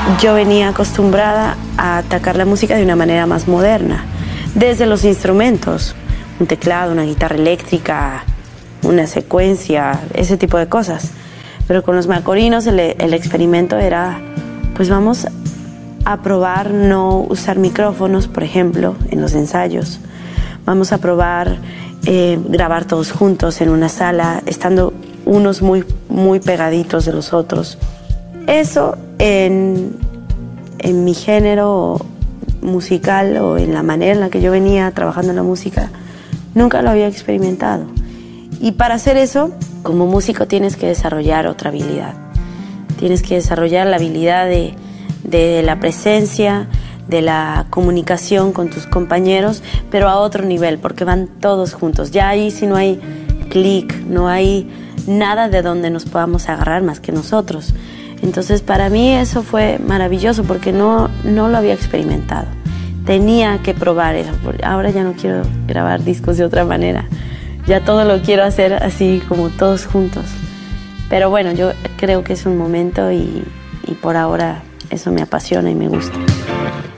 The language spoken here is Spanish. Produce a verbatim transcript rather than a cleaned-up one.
yo venía acostumbrada a atacar la música de una manera más moderna, desde los instrumentos, un teclado, una guitarra eléctrica, una secuencia, ese tipo de cosas. Pero con los macorinos el, el experimento era, pues vamos a probar no usar micrófonos, por ejemplo, en los ensayos. Vamos a probar eh, grabar todos juntos en una sala, estando unos muy, muy pegaditos de los otros. Eso en, en mi género musical o en la manera en la que yo venía trabajando en la música, nunca lo había experimentado. Y para hacer eso, como músico tienes que desarrollar otra habilidad. Tienes que desarrollar la habilidad de, de la presencia, de la comunicación con tus compañeros, pero a otro nivel, porque van todos juntos. Ya ahí sí no hay clic, no hay nada de donde nos podamos agarrar más que nosotros. Entonces para mí eso fue maravilloso porque no, no lo había experimentado. Tenía que probar eso. Ahora ya no quiero grabar discos de otra manera. Ya todo lo quiero hacer así como todos juntos. Pero bueno, yo creo que es un momento y, y por ahora eso me apasiona y me gusta.